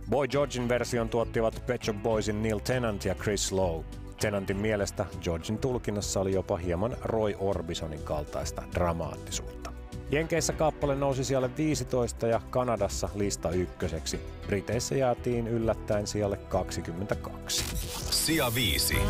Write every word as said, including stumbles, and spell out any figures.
Boy Georgein version tuottivat Pet Shop Boysin Neil Tennant ja Chris Lowe. Tennantin mielestä Georgein tulkinnassa oli jopa hieman Roy Orbisonin kaltaista dramaattisuutta. Jenkeissä kappale nousi sijalle viisitoista ja Kanadassa lista ykköseksi. Briteissä jäätiin yllättäen sijalle kaksikymmentäkaksi. Sija viisi.